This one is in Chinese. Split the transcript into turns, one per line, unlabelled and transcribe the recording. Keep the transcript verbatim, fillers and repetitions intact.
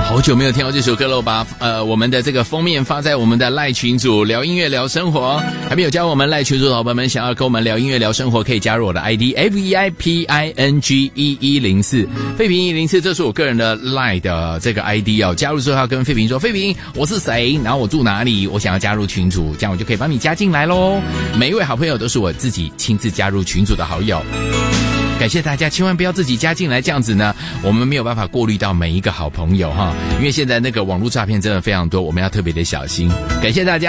好久没有听到这首歌了，把呃我们的这个封面发在我们的赖群组，聊音乐聊生活。还没有加入我们赖群组的伙伴们，想要跟我们聊音乐聊生活，可以加入我的 I D F E I P I N G 一一零四，废平一零四，这是我个人的赖的这个 I D 哦。加入之后要跟废平说，废平我是谁，然后我住哪里，我想要加入群组，这样我就可以帮你加进来咯。每一位好朋友都是我自己亲自加入群组的好友。感谢大家，千万不要自己加进来，这样子呢，我们没有办法过滤到每一个好朋友哈，因为现在那个网络诈骗真的非常多，我们要特别的小心。感谢大家。